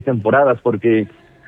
temporadas, porque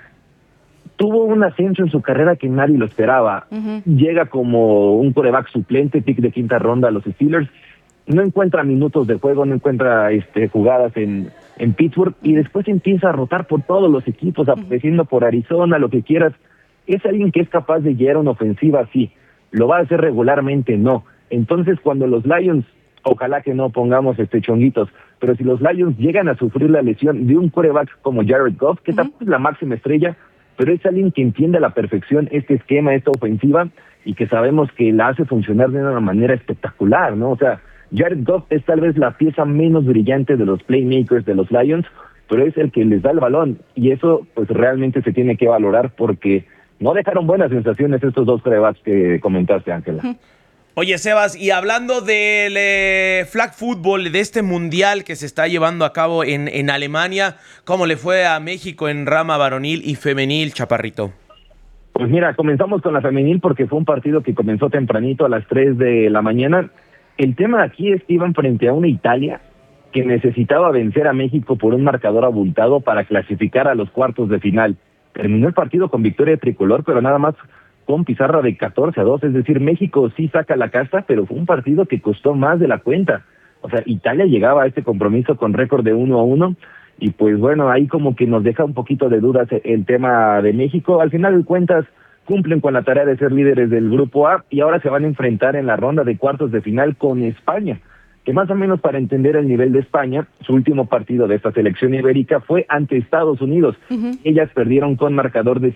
tuvo un ascenso en su carrera que nadie lo esperaba. Llega como un quarterback suplente, pick de quinta ronda a los Steelers, no encuentra minutos de juego, no encuentra jugadas en Pittsburgh, y después empieza a rotar por todos los equipos, apareciendo por Arizona, lo que quieras. Es alguien que es capaz de guiar una ofensiva, sí. ¿Lo va a hacer regularmente? No. Entonces, cuando los Lions, ojalá que no pongamos chonguitos, pero si los Lions llegan a sufrir la lesión de un quarterback como Jared Goff, que tampoco es la máxima estrella, pero es alguien que entiende a la perfección este esquema, esta ofensiva, y que sabemos que la hace funcionar de una manera espectacular, ¿no? O sea, Jared Goff es tal vez la pieza menos brillante de los playmakers de los Lions, pero es el que les da el balón, y eso pues realmente se tiene que valorar, porque no dejaron buenas sensaciones estos dos quarterbacks que comentaste, Ángela. Oye, Sebas, y hablando del flag football, de este mundial que se está llevando a cabo en Alemania, ¿cómo le fue a México en rama varonil y femenil, Chaparrito? Pues mira, comenzamos con la femenil porque fue un partido que comenzó tempranito a las 3 de la mañana. El tema aquí es que iban frente a una Italia que necesitaba vencer a México por un marcador abultado para clasificar a los cuartos de final. Terminó el partido con victoria tricolor, pero nada más con pizarra de 14-2, es decir, México sí saca la casta, pero fue un partido que costó más de la cuenta. O sea, Italia llegaba a este compromiso con récord de 1-1, y pues bueno, ahí como que nos deja un poquito de dudas el tema de México. Al final de cuentas, cumplen con la tarea de ser líderes del Grupo A, y ahora se van a enfrentar en la ronda de cuartos de final con España, que más o menos para entender el nivel de España, su último partido de esta selección ibérica fue ante Estados Unidos. Ellas perdieron con marcador de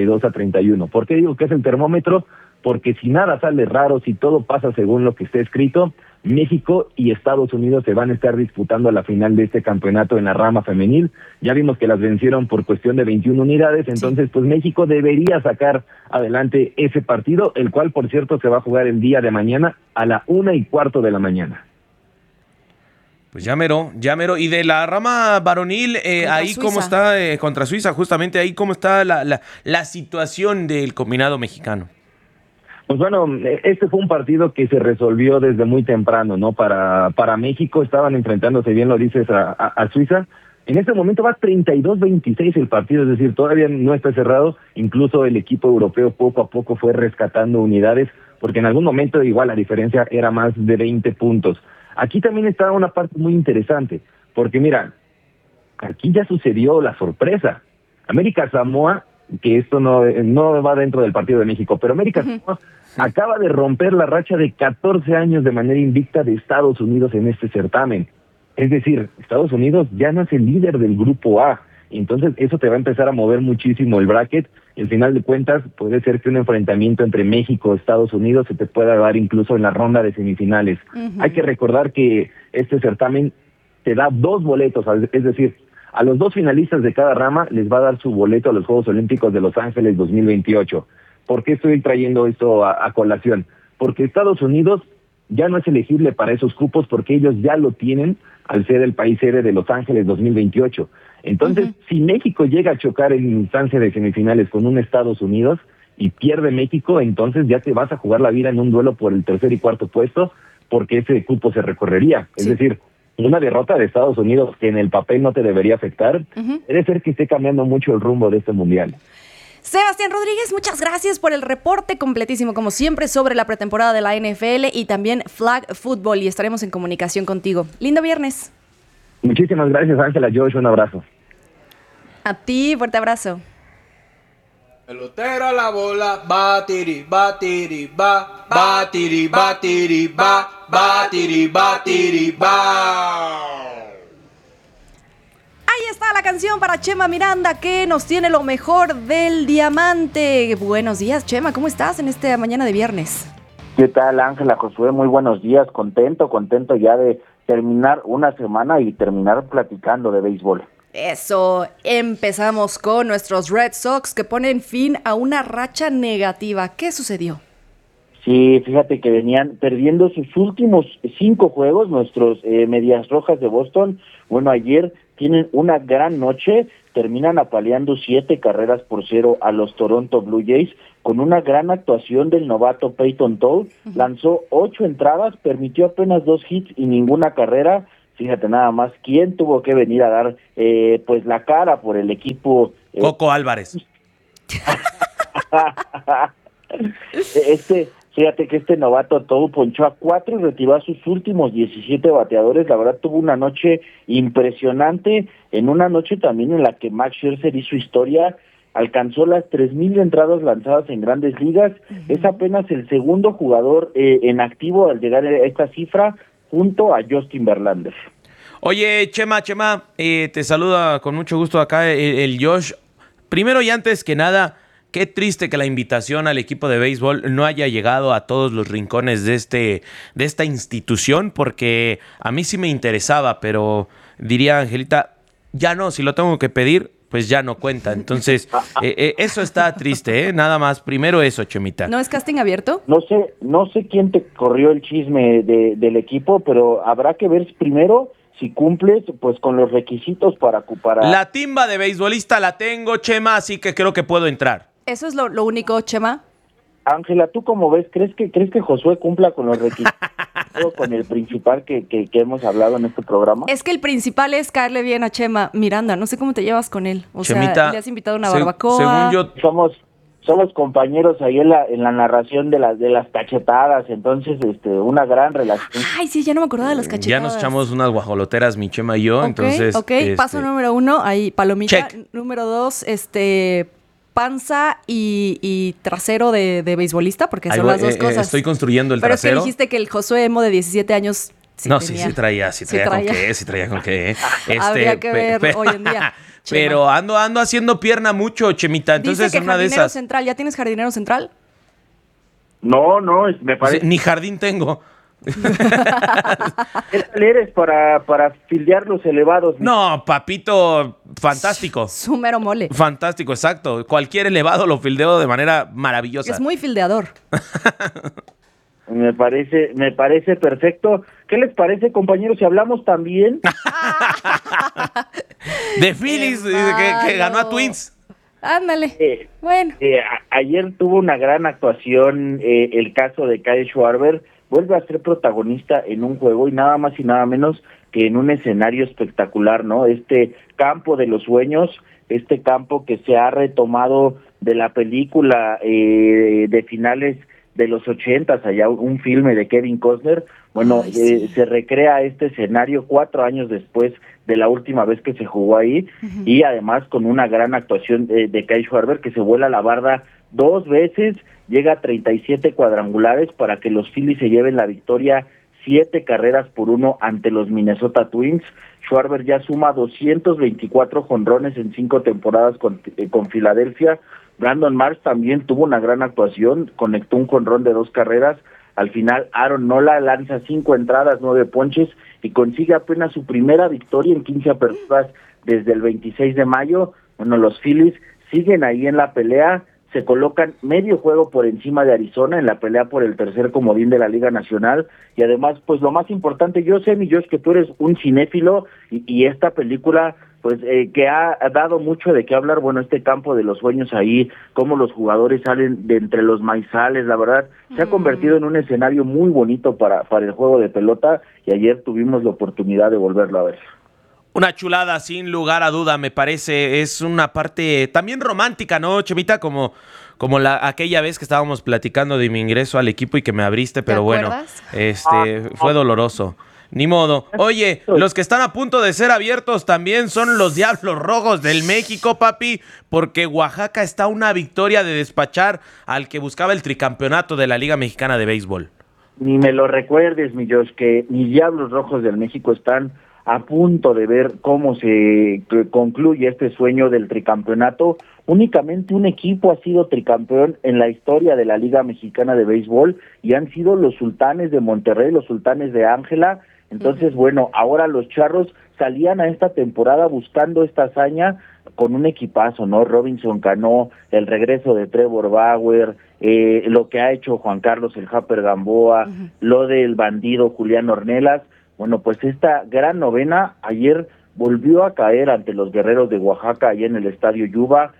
52-31. ¿Por qué digo que es el termómetro? Porque si nada sale raro, si todo pasa según lo que esté escrito, México y Estados Unidos se van a estar disputando la final de este campeonato en la rama femenil. Ya vimos que las vencieron por cuestión de 21 unidades, entonces pues México debería sacar adelante ese partido, el cual por cierto se va a jugar el día de mañana a la 1:15 de la mañana. Pues ya mero. Y de la rama varonil, ahí Suiza. ¿Cómo está contra Suiza? Justamente ahí, ¿cómo está la situación del combinado mexicano? Pues bueno, este fue un partido que se resolvió desde muy temprano, ¿no? Para México estaban enfrentándose, bien lo dices, a Suiza. En este momento va 32-26 el partido, es decir, todavía no está cerrado. Incluso el equipo europeo poco a poco fue rescatando unidades, porque en algún momento igual la diferencia era más de 20 puntos. Aquí también está una parte muy interesante, porque mira, aquí ya sucedió la sorpresa. América Samoa, que esto no va dentro del partido de México, pero América Samoa acaba de romper la racha de 14 años de manera invicta de Estados Unidos en este certamen. Es decir, Estados Unidos ya no es el líder del Grupo A, entonces eso te va a empezar a mover muchísimo el bracket, y al final de cuentas puede ser que un enfrentamiento entre México y Estados Unidos se te pueda dar incluso en la ronda de semifinales. Hay que recordar que este certamen te da 2 boletos, es decir, a los 2 finalistas de cada rama les va a dar su boleto a los Juegos Olímpicos de Los Ángeles 2028. ¿Por qué estoy trayendo esto a colación? Porque Estados Unidos ya no es elegible para esos cupos, porque ellos ya lo tienen al ser el país sede de Los Ángeles 2028. Entonces, si México llega a chocar en instancia de semifinales con un Estados Unidos y pierde México, entonces ya te vas a jugar la vida en un duelo por el tercer y cuarto puesto, porque ese cupo se recorrería. Es decir, una derrota de Estados Unidos que en el papel no te debería afectar, debe ser que esté cambiando mucho el rumbo de este mundial. Sebastián Rodríguez, muchas gracias por el reporte completísimo, como siempre, sobre la pretemporada de la NFL y también Flag Football, y estaremos en comunicación contigo. Lindo viernes. Muchísimas gracias, Ángela. Josh, un abrazo. A ti, fuerte abrazo. Pelotero a la bola, batiri, batiri, ba, batiri, batiri, ba, batiri, batiri, ba. Ahí está la canción para Chema Miranda, que nos tiene lo mejor del diamante. Buenos días, Chema, ¿cómo estás en esta mañana de viernes? ¿Qué tal, Ángela, Josué? Muy buenos días, contento ya de terminar una semana y terminar platicando de béisbol. Eso, empezamos con nuestros Red Sox que ponen fin a una racha negativa. ¿Qué sucedió? Sí, fíjate que venían perdiendo sus últimos 5 juegos, nuestros Medias Rojas de Boston. Bueno, ayer tienen una gran noche, terminan apaleando 7-0 a los Toronto Blue Jays, con una gran actuación del novato Peyton Toll. Lanzó 8 entradas, permitió apenas 2 hits y ninguna carrera. fíjate nada más quién tuvo que venir a dar pues la cara por el equipo. Coco Álvarez. Fíjate que este novato todo ponchó a 4 y retiró a sus últimos 17 bateadores. La verdad tuvo una noche impresionante, en una noche también en la que Max Scherzer hizo historia, alcanzó las 3,000 entradas lanzadas en Grandes Ligas. Es apenas el segundo jugador en activo al llegar a esta cifra, junto a Justin Verlander. Oye, Chema, te saluda con mucho gusto acá el Josh. Primero y antes que nada, qué triste que la invitación al equipo de béisbol no haya llegado a todos los rincones de esta institución, porque a mí sí me interesaba, pero diría Angelita, ya no, si lo tengo que pedir, pues ya no cuenta. Entonces, eso está triste, ¿eh? Nada más. Primero eso, Chemita. ¿No es casting abierto? No sé quién te corrió el chisme del equipo, pero habrá que ver primero si cumples pues con los requisitos para... La timba de beisbolista la tengo, Chema, así que creo que puedo entrar. ¿Eso es lo único, Chema? Ángela, ¿tú cómo ves? ¿Crees que Josué cumpla con los requisitos, con el principal que hemos hablado en este programa? Es que el principal es caerle bien a Chema Miranda. No sé cómo te llevas con él. O Chemita, sea, le has invitado a una barbacoa. Según yo... Somos compañeros ahí en la narración de las cachetadas, entonces una gran relación. Ay, sí, ya no me acordaba de las cachetadas. Ya nos echamos unas guajoloteras, mi Chema y yo, entonces... Ok, paso número 1, ahí palomita. Check. Número 2, panza y trasero de beisbolista, porque son las dos cosas. Estoy construyendo el trasero. Pero es que dijiste que el Josué Emo de 17 años... Sí traía con qué. Habría que ver hoy en día. Chema. Pero ando haciendo pierna mucho, Chemita. Entonces, dice que una de esas. Jardinero central, ¿ya tienes jardinero central? No, me parece. Ni jardín tengo. ¿Qué tal eres para fildear los elevados? No, papito, fantástico. Sumero mole. Fantástico, exacto. Cualquier elevado lo fildeo de manera maravillosa. Es muy fildeador. Me parece perfecto. ¿Qué les parece, compañeros, si hablamos también de Phillies, que ganó a Twins? Ándale. Bueno. Ayer tuvo una gran actuación el caso de Kyle Schwarber. Vuelve a ser protagonista en un juego y nada más y nada menos que en un escenario espectacular, ¿no? Este campo de los sueños, este campo que se ha retomado de la película de finales de los 80, allá un filme de Kevin Costner. Bueno, sí. Se recrea este escenario 4 años después de la última vez que se jugó ahí, y además con una gran actuación de Kyle Schwarber, que se vuela la barda 2 veces, llega a 37 cuadrangulares para que los Phillies se lleven la victoria 7-1 ante los Minnesota Twins. Schwarber ya suma 224 jonrones en 5 temporadas con Filadelfia. Brandon Marsh también tuvo una gran actuación, conectó un jonrón de 2 carreras. Al final, Aaron Nola lanza 5 entradas, 9 ponches y consigue apenas su primera victoria en 15 aperturas desde el 26 de mayo. Bueno, los Phillies siguen ahí en la pelea, se colocan medio juego por encima de Arizona en la pelea por el tercer comodín de la Liga Nacional, y además, pues lo más importante, yo sé, mi Josh, que tú eres un cinéfilo, y esta película, pues que ha dado mucho de qué hablar, bueno, este campo de los sueños ahí, cómo los jugadores salen de entre los maizales, la verdad, se ha convertido en un escenario muy bonito para el juego de pelota, y ayer tuvimos la oportunidad de volverlo a ver. Una chulada, sin lugar a duda, me parece. Es una parte también romántica, ¿no, Chemita? Como aquella vez que estábamos platicando de mi ingreso al equipo y que me abriste, pero bueno, fue doloroso. Ni modo. Oye, los que están a punto de ser abiertos también son los Diablos Rojos del México, papi, porque Oaxaca está a una victoria de despachar al que buscaba el tricampeonato de la Liga Mexicana de Béisbol. Ni me lo recuerdes, mi Josh, que mis Diablos Rojos del México están a punto de ver cómo se concluye este sueño del tricampeonato. Únicamente un equipo ha sido tricampeón en la historia de la Liga Mexicana de Béisbol, y han sido los Sultanes de Monterrey, los Sultanes de Ángela. Entonces, bueno, ahora los Charros salían a esta temporada buscando esta hazaña con un equipazo, ¿no? Robinson Cano, el regreso de Trevor Bauer, lo que ha hecho Juan Carlos el Japper Gamboa, lo del bandido Julián Ornelas. Bueno, pues esta gran novena ayer volvió a caer ante los Guerreros de Oaxaca, allá en el Estadio Yuba,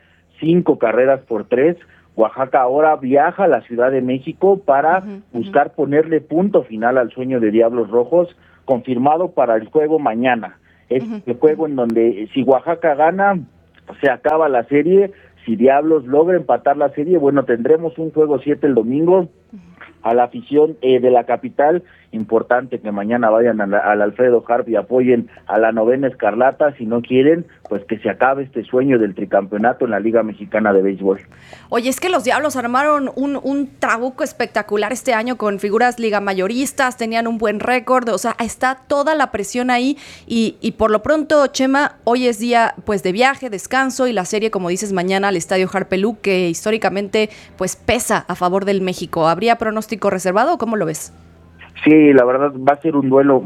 5-3. Oaxaca ahora viaja a la Ciudad de México para buscar ponerle punto final al sueño de Diablos Rojos, confirmado para el juego mañana. Es el juego en donde si Oaxaca gana, se acaba la serie. Si Diablos logra empatar la serie, bueno, tendremos un juego 7 el domingo. A la afición de la capital, importante que mañana vayan al Alfredo Harp y apoyen a la 9ª Escarlata. Si no quieren, pues que se acabe este sueño del tricampeonato en la Liga Mexicana de Béisbol. Oye, es que los Diablos armaron un trabuco espectacular este año con figuras ligamayoristas, tenían un buen récord, o sea, está toda la presión ahí y por lo pronto, Chema, hoy es día pues de viaje, descanso y la serie, como dices, mañana al Estadio Harpelú, que históricamente pues pesa a favor del México. ¿Habría pronóstico reservado o cómo lo ves? Sí, la verdad va a ser un duelo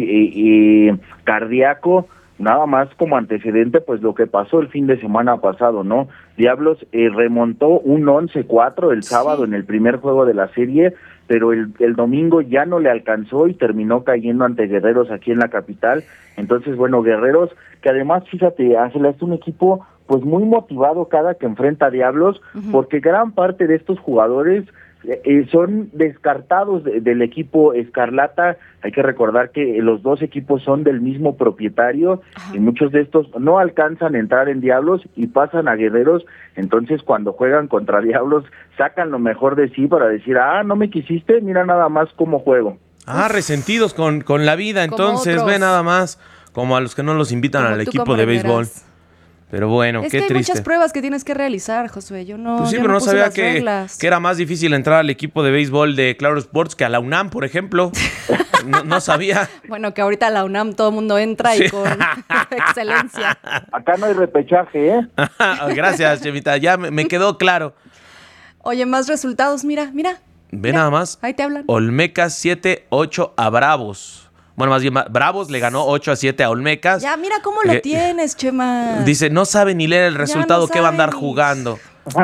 muy cardíaco, nada más como antecedente pues lo que pasó el fin de semana pasado, ¿no? Diablos remontó un 11-4 el sábado en el primer juego de la serie, pero el domingo ya no le alcanzó y terminó cayendo ante Guerreros aquí en la capital. Entonces, bueno, Guerreros, que además, fíjate, Ángela, es un equipo pues muy motivado cada que enfrenta a Diablos, porque gran parte de estos jugadores son descartados del equipo Escarlata. Hay que recordar que los dos equipos son del mismo propietario y muchos de estos no alcanzan a entrar en Diablos y pasan a Guerreros. Entonces cuando juegan contra Diablos sacan lo mejor de sí para decir, no me quisiste, mira nada más cómo juego. Resentidos con la vida, entonces ve nada más, como a los que no los invitan al equipo de béisbol. Pero bueno, qué triste. Es que hay muchas pruebas que tienes que realizar, Josué. Yo no, pues sí, yo pero no sabía que era más difícil entrar al equipo de béisbol de Claro Sports que a la UNAM, por ejemplo. No sabía. Bueno, que ahorita a la UNAM todo el mundo entra y con excelencia. Acá no hay repechaje, ¿eh? Gracias, Chemita. Ya me quedó claro. Oye, más resultados, mira. Ve nada más. Ahí te hablan. Olmecas 7-8 a Bravos. Bueno, más bien, Bravos le ganó 8-7 a Olmecas. Ya, mira cómo lo tienes, Chema. Dice, no sabe ni leer el resultado, ¿qué va a andar jugando?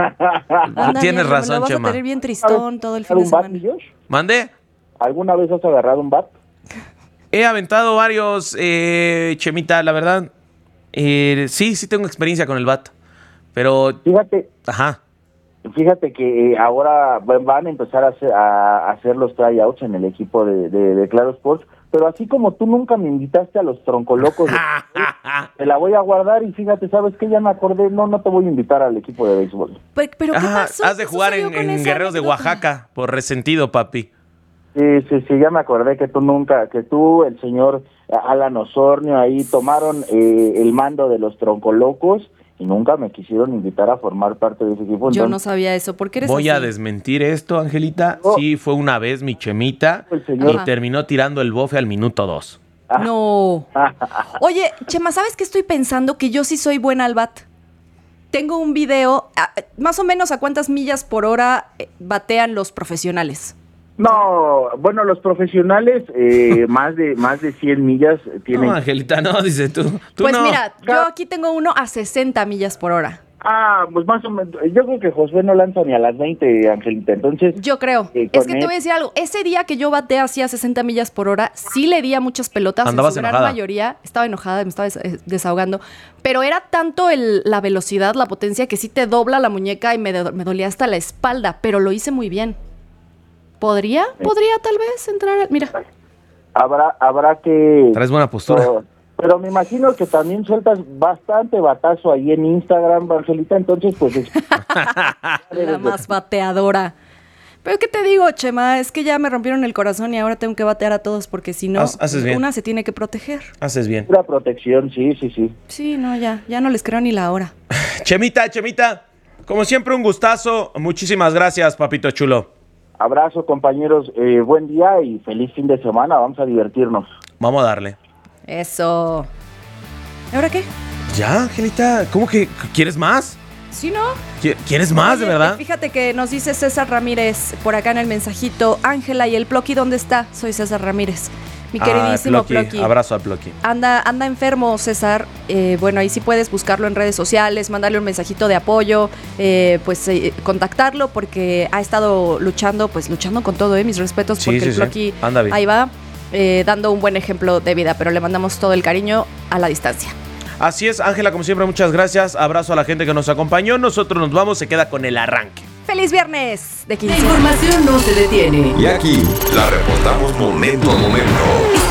Tienes razón, Chema. Vas a tener bien tristón todo el fin de semana. ¿Mande? ¿Alguna vez has agarrado un bat? He aventado varios, Chemita, la verdad. Sí tengo experiencia con el bat. Pero... Fíjate que ahora van a empezar a hacer los tryouts en el equipo de Claro Sports, pero así como tú nunca me invitaste a los troncolocos, te la voy a guardar y fíjate, ¿sabes qué? Ya me acordé, no te voy a invitar al equipo de béisbol. ¿Pero qué pasó? Has de jugar en Guerreros de Oaxaca, por resentido, papi. Sí, ya me acordé que tú, el señor Alan Osornio ahí tomaron el mando de los troncolocos y nunca me quisieron invitar a formar parte de ese equipo. Entonces, yo no sabía eso. ¿Por qué eres Voy así? a desmentir esto, Angelita. Sí, fue una vez mi Chemita y terminó tirando el bofe al minuto 2. No. Oye, Chema, ¿sabes qué estoy pensando? Que yo sí soy buena al bat. Tengo un video, más o menos a cuántas millas por hora batean los profesionales. No, bueno, los profesionales más de 100 millas tienen. No, Angelita, no, dice tú. Pues no. Mira, yo aquí tengo uno a 60 millas por hora. Pues más o menos. Yo creo que Josué no lanza ni a las 20, Angelita. Entonces. Yo creo. Es que te voy a decir algo. Ese día que yo bateé así a 60 millas por hora, sí le di a muchas pelotas. Andabas en su enojada. Gran mayoría. Estaba enojada, me estaba desahogando. Pero era tanto la velocidad, la potencia, que sí te dobla la muñeca y me dolía hasta la espalda. Pero lo hice muy bien. ¿Podría tal vez entrar? Mira. Habrá que... Traes buena postura. Pero me imagino que también sueltas bastante batazo ahí en Instagram, Angelita, entonces pues... La más bateadora. Pero ¿qué te digo, Chema? Es que ya me rompieron el corazón y ahora tengo que batear a todos porque si no, una se tiene que proteger. Haces bien. Pura protección, sí. Sí, no, ya no les creo ni la hora. Chemita, como siempre un gustazo. Muchísimas gracias, papito chulo. Abrazo, compañeros, buen día y feliz fin de semana, vamos a divertirnos. Vamos a darle. Eso. ¿Y ahora qué? Ya, Angelita, ¿cómo que quieres más? ¿Sí, no? ¿Quieres más, de verdad? Fíjate que nos dice César Ramírez por acá en el mensajito, Ángela, ¿y el Ploqui dónde está? Soy César Ramírez. Mi queridísimo Ploqui. Abrazo al Ploqui. Anda enfermo, César. Bueno, ahí sí puedes buscarlo en redes sociales, mandarle un mensajito de apoyo, contactarlo porque ha estado luchando con todo, mis respetos, porque el Ploqui ahí va, dando un buen ejemplo de vida, pero le mandamos todo el cariño a la distancia. Así es, Ángela, como siempre, muchas gracias. Abrazo a la gente que nos acompañó. Nosotros nos vamos, se queda con el arranque. ¡Feliz viernes de 15! La información no se detiene. Y aquí la reportamos momento a momento. Escucha las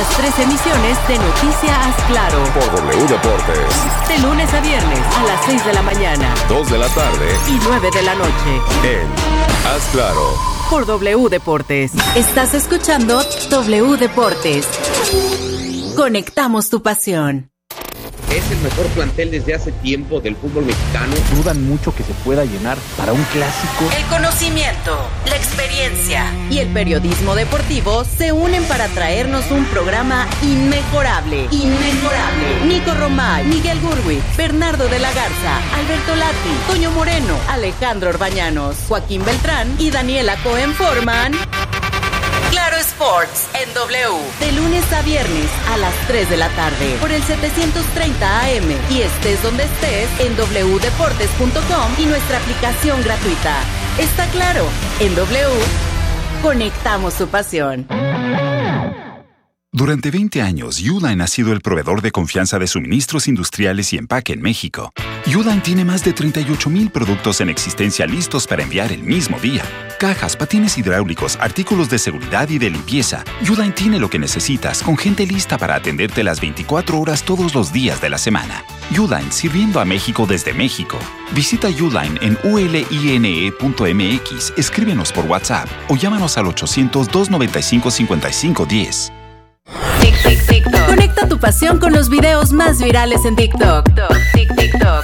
las 3 emisiones de Noticia Haz Claro. Por W Deportes. De lunes a viernes a las 6 de la mañana. 2 de la tarde. Y 9 de la noche. En Haz Claro. Por W Deportes. Estás escuchando W Deportes. Conectamos tu pasión. Es el mejor plantel desde hace tiempo del fútbol mexicano. Dudan mucho que se pueda llenar para un clásico. El conocimiento, la experiencia y el periodismo deportivo se unen para traernos un programa inmejorable. Nico Romay, Miguel Gurwitz, Bernardo de la Garza, Alberto Lati, Toño Moreno, Alejandro Orbañanos, Joaquín Beltrán y Daniela Cohen forman Claro Sports en W, de lunes a viernes a las 3 de la tarde por el 730 AM y estés donde estés en wdeportes.com y nuestra aplicación gratuita. Está claro, en W conectamos tu pasión. Durante 20 años, Uline ha sido el proveedor de confianza de suministros industriales y empaque en México. Uline tiene más de 38,000 productos en existencia listos para enviar el mismo día. Cajas, patines hidráulicos, artículos de seguridad y de limpieza. Uline tiene lo que necesitas, con gente lista para atenderte las 24 horas todos los días de la semana. Uline, sirviendo a México desde México. Visita Uline en uline.mx, escríbenos por WhatsApp o llámanos al 800-295-5510. TikTok. Conecta tu pasión con los videos más virales en TikTok. TikTok.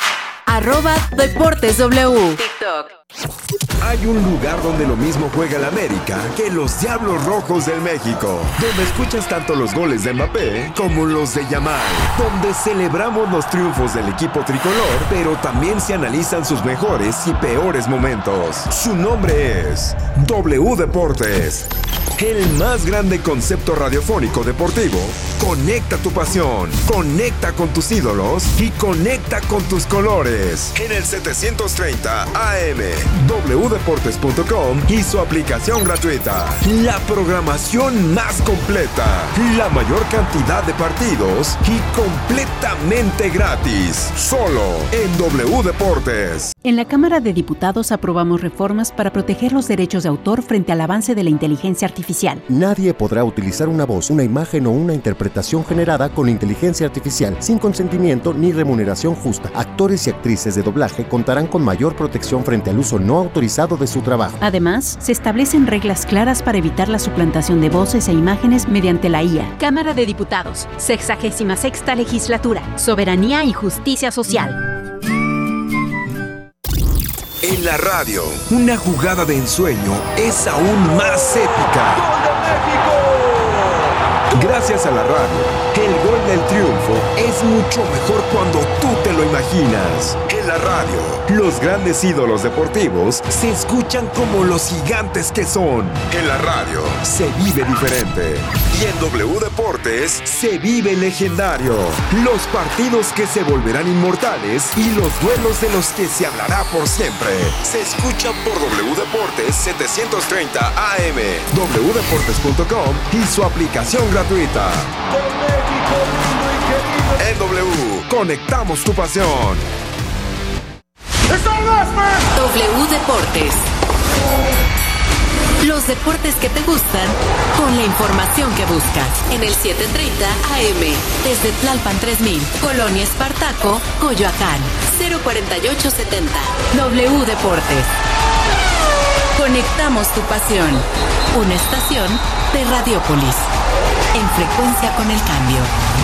@DeportesW. TikTok. Hay un lugar donde lo mismo juega el América que los Diablos Rojos del México, donde escuchas tanto los goles de Mbappé como los de Yamal, donde celebramos los triunfos del equipo tricolor, pero también se analizan sus mejores y peores momentos. Su nombre es W Deportes. El más grande concepto radiofónico deportivo. Conecta tu pasión, conecta con tus ídolos y conecta con tus colores. En el 730 AM, wdeportes.com y su aplicación gratuita. La programación más completa, la mayor cantidad de partidos y completamente gratis. Solo en W Deportes. En la Cámara de Diputados aprobamos reformas para proteger los derechos de autor frente al avance de la inteligencia artificial. Nadie podrá utilizar una voz, una imagen o una interpretación generada con inteligencia artificial sin consentimiento ni remuneración justa. Actores y actrices de doblaje contarán con mayor protección frente al uso no autorizado de su trabajo. Además, se establecen reglas claras para evitar la suplantación de voces e imágenes mediante la IA. Cámara de Diputados, 66ª Legislatura, Soberanía y Justicia Social. En la radio, una jugada de ensueño es aún más épica. ¡Gol de México! Gracias a la radio, el gol del triunfo es mucho mejor cuando tú te lo imaginas. En la radio, los grandes ídolos deportivos se escuchan como los gigantes que son. En la radio, se vive diferente. Y en W Deportes, se vive legendario. Los partidos que se volverán inmortales y los duelos de los que se hablará por siempre. Se escuchan por W Deportes 730 AM, wdeportes.com y su aplicación gratuita. En W, conectamos tu pasión. W Deportes. Los deportes que te gustan con la información que buscas. En el 730 AM, desde Tlalpan 3000, Colonia Espartaco, Coyoacán, 04870. W Deportes. Conectamos tu pasión. Una estación de Radiópolis. En frecuencia con el cambio.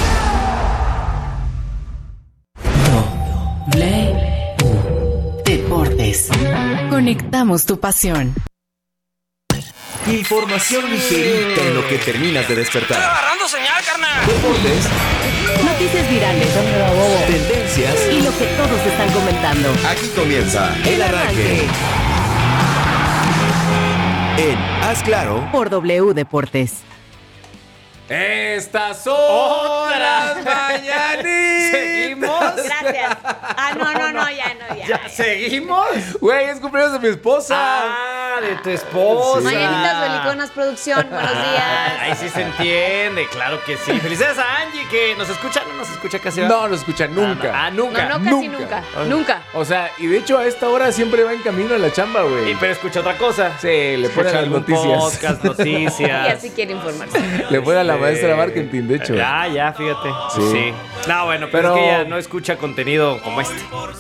W Deportes. Conectamos tu pasión. Información ligerita en lo que terminas de despertar. ¡Estoy agarrando señal, carnal! Deportes. Noticias virales. Tendencias. Y lo que todos están comentando. Aquí comienza el arranque. En Haz Claro. Por W Deportes. Estas son las mañanitas. ¿Seguimos? Gracias. No, ya. ¿Ya seguimos? Güey, es cumpleaños de mi esposa. de tu esposa. Mañanitas Beliconas Producción, buenos días. Ahí sí se entiende, claro que sí. Felicidades a Angie, que nos escucha, ¿no nos escucha casi? No nos escucha nunca. Nunca. No, casi nunca. O sea, y de hecho a esta hora siempre va en camino a la chamba, güey. Pero escucha otra cosa. Sí, le pone las noticias. Podcast, noticias. Y así quiere informarse. Le pone a la maestra de marketing, de hecho. Ya, fíjate. Sí. No, bueno, pero es que ella no escucha contenido como este.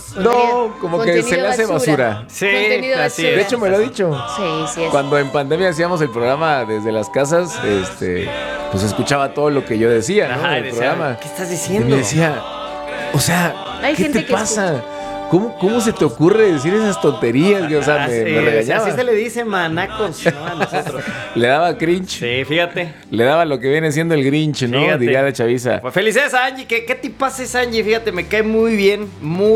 No, como que se le hace basura. Sí, así de hecho me lo ha dicho. Sí. Cuando en pandemia hacíamos el programa desde las casas, pues escuchaba todo lo que yo decía, ¿no? Ajá, el programa. ¿Qué estás diciendo? Y me decía, o sea, Hay ¿qué gente te que pasa? ¿Cómo se te ocurre decir esas tonterías? O sea, me regañaba. Así se le dice manacos, ¿no? A nosotros. Le daba cringe. Sí, fíjate. Le daba lo que viene siendo el Grinch, ¿no? Fíjate. Diría la chaviza. Pues felicidades a Angie. ¿Qué tipazo es Angie? Fíjate, me cae muy bien.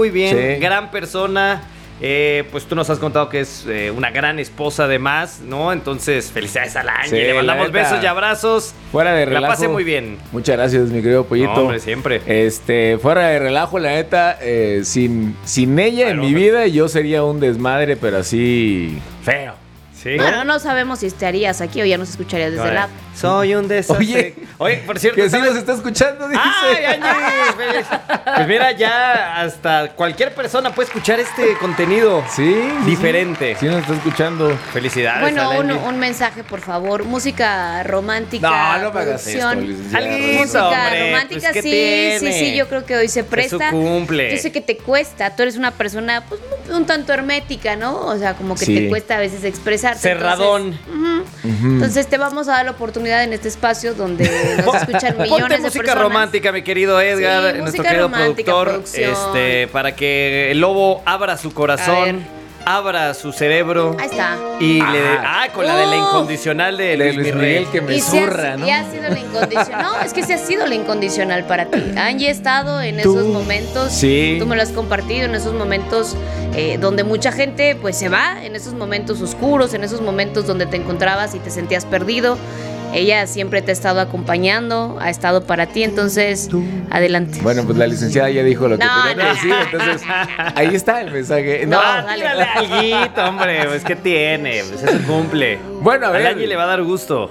Sí. Gran persona. Pues tú nos has contado que es una gran esposa además, ¿no? Entonces, felicidades a la Angie. Sí, Le mandamos la neta. besos y abrazos. Fuera de relajo. La pasé muy bien. Muchas gracias, mi querido Pollito. No, hombre, siempre. Fuera de relajo, la neta, sin ella en mi vida, yo sería un desmadre, pero así feo. Sí. Bueno, no sabemos si estarías aquí o ya nos escucharías desde la app. Soy un desastre. Oye, por cierto, que sí nos está escuchando, dice. ¡Ay, Angie! Pues mira, ya hasta cualquier persona puede escuchar este contenido. Sí. Diferente. Sí nos está escuchando. Felicidades. Bueno, a la Angie. un mensaje, por favor. Música romántica. No me hagas esto, licenciada. Música hombre, romántica, pues, ¿qué tiene? sí, yo creo que hoy se Es presta. su cumple. Yo sé que te cuesta, tú eres una persona pues un tanto hermética, ¿no? O sea, como que te cuesta a veces expresarte. Cerradón. Entonces te vamos a dar la oportunidad en este espacio donde nos escuchan millones Ponte de música personas. romántica, mi querido Edgar, Sí, nuestro música querido romántica, productor, producción. para que el lobo abra su corazón, abra su cerebro. Ahí está. Y le dé. Con la de la incondicional de Luis Miguel que me Y zurra, ¿no? Y ha sido la incondicional. No, es que sí ha sido la incondicional para ti. Angie ha estado en esos momentos. Sí. Tú me lo has compartido, en esos momentos donde mucha gente pues se va, en esos momentos oscuros, en esos momentos donde te encontrabas y te sentías perdido. Ella siempre te ha estado acompañando, ha estado para ti, entonces adelante. Bueno, pues la licenciada ya dijo lo que tenía que no. decir, entonces ahí está el mensaje. dale. Dale alguito, hombre, pues ¿qué tiene? Pues es su cumple. Bueno, a ver. A Angie le va a dar gusto.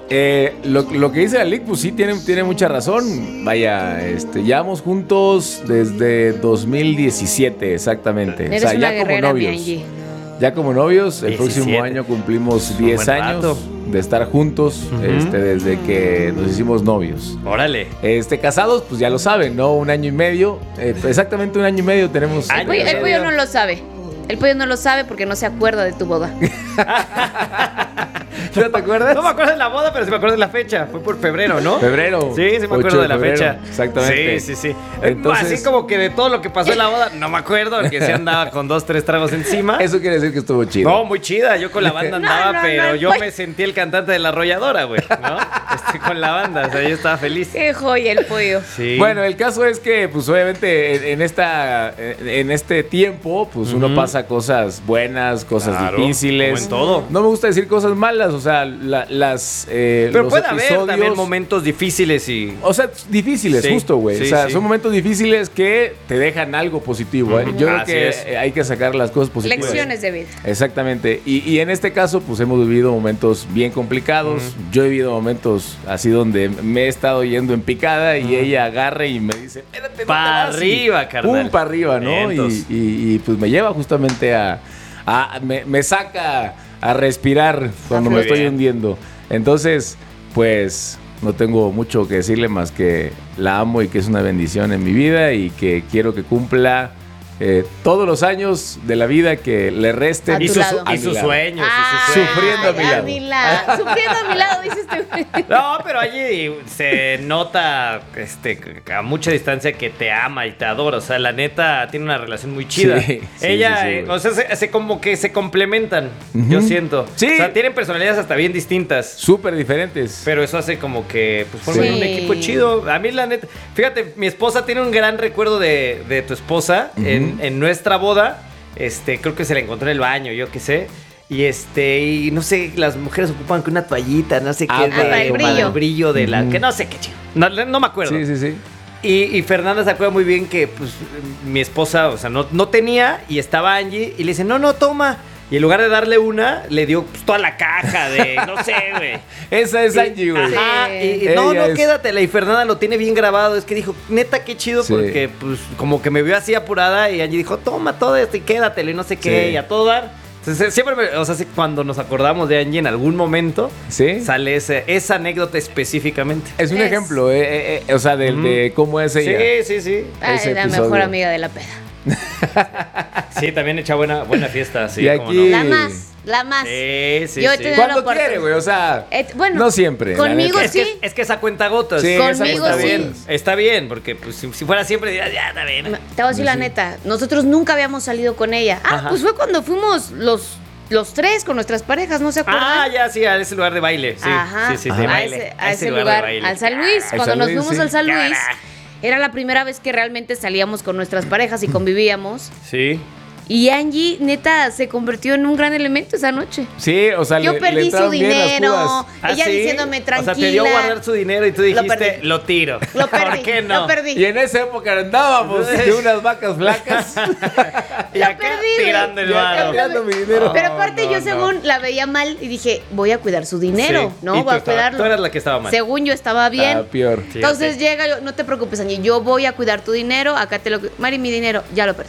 Lo que dice la Lic, pues sí, tiene mucha razón. Vaya, llevamos juntos desde 2017, exactamente. Eres o sea, una ya como guerrera, mi novios. Angie. Ya como novios, el 17. próximo año cumplimos 10 buen años rato. de estar juntos, desde que nos hicimos novios. Órale. Casados, pues ya lo saben, ¿no? 1 año y medio, exactamente 1 año y medio tenemos. El pollo no lo sabe. El pollo no lo sabe porque no se acuerda de tu boda. ¿No te acuerdas? No me acuerdo de la boda, pero sí me acuerdo de la fecha. Fue por febrero, ¿no? Febrero. Sí, sí me acuerdo de la febrero, fecha. Exactamente. Sí. Entonces, así como que de todo lo que pasó en la boda, no me acuerdo, porque se andaba con 2, 3 tragos encima. eso quiere decir que estuvo chido. No, muy chida. Yo con la banda andaba, No, pero yo pues. me sentí el cantante de la arrolladora, güey, ¿no? Con la banda, o sea, yo estaba feliz. Qué joya el pollo. Sí. Bueno, el caso es que, pues obviamente, en este tiempo, pues uno pasa cosas buenas, cosas Claro, difíciles. como en todo. No me gusta decir cosas malas, o sea, pero los puede haber episodios, también momentos difíciles y... O sea, difíciles, Sí, justo, güey. sí, o sea, sí. son momentos difíciles que te dejan algo positivo. Yo creo Así que es. hay que sacar las cosas positivas. Lecciones de vida. Exactamente. Y en este caso, pues hemos vivido momentos bien complicados. Yo he vivido momentos así donde me he estado yendo en picada y ella agarra y me dice, espérate, no Pa' te vas", y arriba, carnal. pum, para arriba, ¿no? Y pues me lleva justamente me saca a respirar cuando Muy me estoy bien. hundiendo. Entonces, pues no tengo mucho que decirle más que la amo y que es una bendición en mi vida y que quiero que cumpla todos los años de la vida que le resten. Y sus a mi sueños. lado. Sufriendo a mi lado. Sufriendo a mi lado, dices tú. No, pero allí se nota a mucha distancia que te ama y te adora. O sea, la neta tiene una relación muy chida. Sí, Ella, sí, güey. o sea, se como que se complementan, yo siento. Sí. O sea, tienen personalidades hasta bien distintas. Súper diferentes. Pero eso hace como que pues forman Sí. un equipo chido. A mí la neta, fíjate, mi esposa tiene un gran recuerdo de tu esposa en nuestra boda. Creo que se la encontró en el baño, yo qué sé. Y no sé, las mujeres ocupan que una toallita, no sé qué. para el brillo. el brillo de la. Que no sé qué chido. No me acuerdo. Sí. Y Fernanda se acuerda muy bien que pues mi esposa, o sea, no tenía y estaba Angie y le dice, no, toma. Y en lugar de darle una, le dio pues, toda la caja de, no sé, güey. Esa es Angie, güey. Ajá, no, quédatela. Y Fernanda lo tiene bien grabado. Es que dijo, neta, qué chido, porque pues como que me vio así apurada y Angie dijo, toma todo esto y quédatelo y no sé qué, y a todo dar. Entonces, siempre, cuando nos acordamos de Angie en algún momento, sale esa anécdota específicamente. Es un ejemplo, de cómo es ella. Sí. Es la mejor amiga de la peda. Sí, también echa buena fiesta, sí. Y aquí... No. La más. Sí. Yo he tenido cuando quiere, güey, o sea, no siempre. Conmigo sí. Es que esa cuenta gotas. Sí, conmigo está sí. bien. Está bien, porque pues, si fuera siempre dirías, ya, está bien. Te voy a decir la neta, nosotros nunca habíamos salido con ella. Pues fue cuando fuimos los tres con nuestras parejas, ¿no se acuerdan? Ya, sí, a ese lugar de baile. Sí, Ajá. sí, de baile. A ese lugar, al San Luis. Cuando nos fuimos al San Luis, era la primera vez que realmente salíamos con nuestras parejas y convivíamos. Sí. Y Angie, neta, se convirtió en un gran elemento esa noche. Sí, o sea, yo perdí su dinero. Ella diciéndome tranquila. O sea, te dio guardar su dinero y tú dijiste, lo tiro. Lo perdí. ¿Por qué no? Lo perdí. Y en esa época andábamos de unas vacas flacas. Y acá tirando el varo. Tirando mi dinero. Pero aparte yo según la veía mal y dije, voy a cuidar su dinero, ¿no? Voy a cuidarlo. Tú eras la que estaba mal. Según yo estaba bien. Peor. Entonces llega yo, no te preocupes, Angie, yo voy a cuidar tu dinero, acá te lo... Mari, mi dinero, ya lo perdí.